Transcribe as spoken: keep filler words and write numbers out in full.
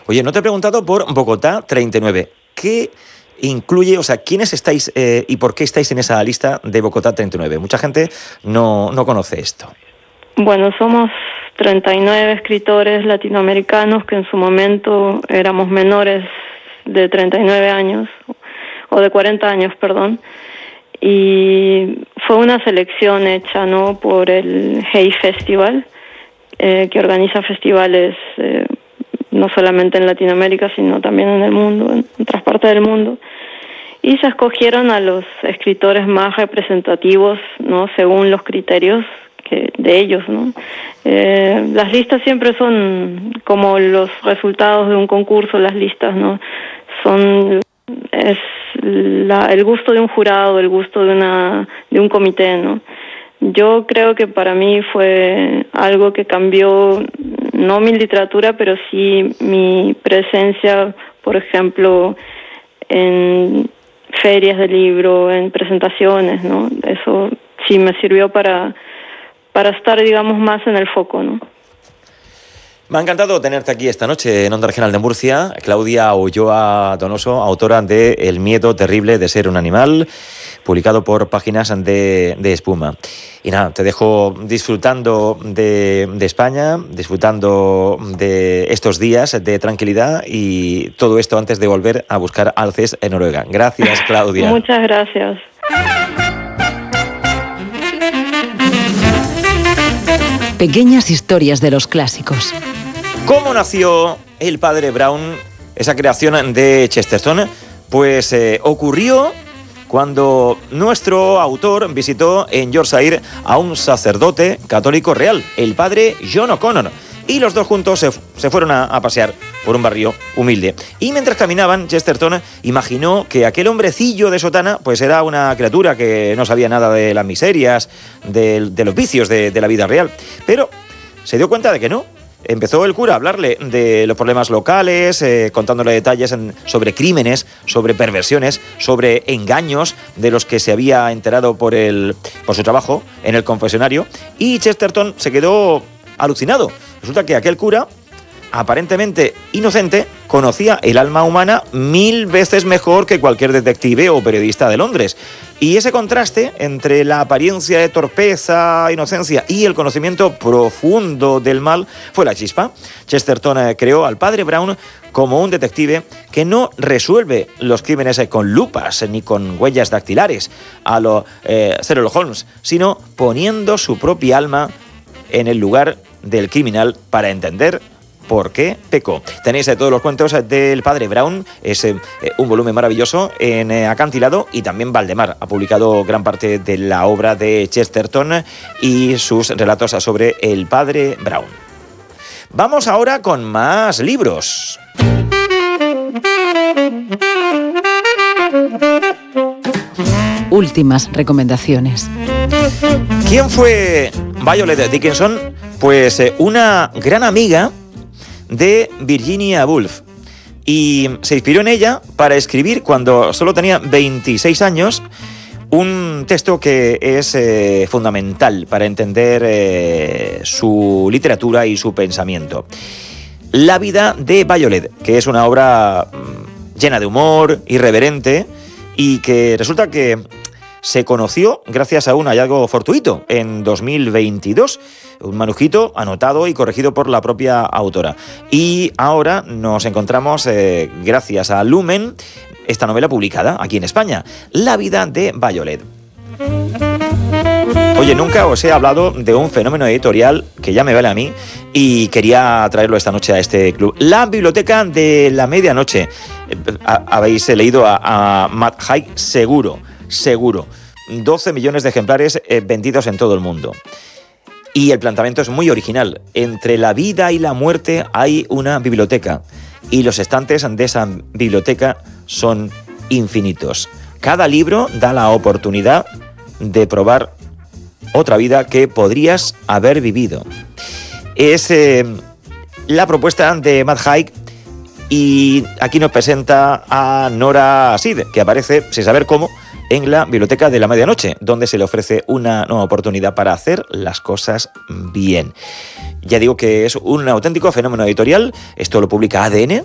Oye, no te he preguntado por Bogotá treinta y nueve. ¿Qué incluye, o sea, quiénes estáis eh, y por qué estáis en esa lista de Bogotá treinta y nueve? Mucha gente no, no conoce esto. Bueno, somos treinta y nueve escritores latinoamericanos que en su momento éramos menores de treinta y nueve años, o de cuarenta años, perdón, y fue una selección hecha, ¿no?, por el Hey Festival, eh, que organiza festivales eh, no solamente en Latinoamérica, sino también en el mundo, en otras partes del mundo, y se escogieron a los escritores más representativos, ¿no?, según los criterios que de ellos, ¿no? Eh, las listas siempre son como los resultados de un concurso, las listas, ¿no? Son es la, el gusto de un jurado, el gusto de una de un comité, ¿no? Yo creo que para mí fue algo que cambió no mi literatura, pero sí mi presencia, por ejemplo, en ferias de libro, en presentaciones, ¿no? Eso sí me sirvió para para estar, digamos, más en el foco, ¿no? Me ha encantado tenerte aquí esta noche en Onda Regional de Murcia. Claudia Ulloa Donoso, autora de El miedo terrible de ser un animal, publicado por Páginas de, de Espuma. Y nada, te dejo disfrutando de, de España, disfrutando de estos días de tranquilidad y todo esto antes de volver a buscar alces en Noruega. Gracias, Claudia. Muchas gracias. Pequeñas historias de los clásicos. ¿Cómo nació El padre Brown, esa creación de Chesterton? Pues eh, ocurrió cuando nuestro autor visitó en Yorkshire a un sacerdote católico real, el padre John O'Connor, y los dos juntos se, se fueron a, a pasear por un barrio humilde. Y mientras caminaban, Chesterton imaginó que aquel hombrecillo de sotana pues era una criatura que no sabía nada de las miserias, de, de los vicios de, de la vida real. Pero se dio cuenta de que no. Empezó el cura a hablarle de los problemas locales, eh, contándole detalles en, sobre crímenes, sobre perversiones, sobre engaños de los que se había enterado por, el, por su trabajo en el confesionario. Y Chesterton se quedó alucinado. Resulta que aquel cura, aparentemente inocente, conocía el alma humana mil veces mejor que cualquier detective o periodista de Londres. Y ese contraste entre la apariencia de torpeza, inocencia y el conocimiento profundo del mal fue la chispa. Chesterton creó al padre Brown como un detective que no resuelve los crímenes con lupas ni con huellas dactilares a lo eh, Sherlock Holmes, sino poniendo su propia alma en el lugar del criminal para entender por qué pecó. Tenéis eh, todos los cuentos del padre Brown, es eh, un volumen maravilloso en eh, Acantilado, y también Valdemar ha publicado gran parte de la obra de Chesterton y sus relatos sobre el padre Brown. Vamos ahora con más libros. Últimas recomendaciones. ¿Quién fue Violet Dickinson? Pues eh, una gran amiga de Virginia Woolf, y se inspiró en ella para escribir, cuando solo tenía veintiséis años, un texto que es eh, fundamental para entender eh, su literatura y su pensamiento. La vida de Violet, que es una obra mmm, llena de humor, irreverente, y que resulta que se conoció gracias a un hallazgo fortuito en dos mil veintidós, un manuscrito anotado y corregido por la propia autora. Y ahora nos encontramos, eh, gracias a Lumen, esta novela publicada aquí en España, La vida de Violet. Oye, nunca os he hablado de un fenómeno editorial que ya me vale a mí y quería traerlo esta noche a este club. La Biblioteca de la Medianoche. Habéis leído a, a Matt Haig, seguro, seguro. doce millones de ejemplares eh, vendidos en todo el mundo. Y el planteamiento es muy original. Entre la vida y la muerte hay una biblioteca, y los estantes de esa biblioteca son infinitos. Cada libro da la oportunidad de probar otra vida que podrías haber vivido. Es eh, la propuesta de Matt Haig, y aquí nos presenta a Nora Sid, que aparece, sin saber cómo, en la Biblioteca de la Medianoche, donde se le ofrece una nueva oportunidad para hacer las cosas bien. Ya digo que es un auténtico fenómeno editorial. Esto lo publica A D N,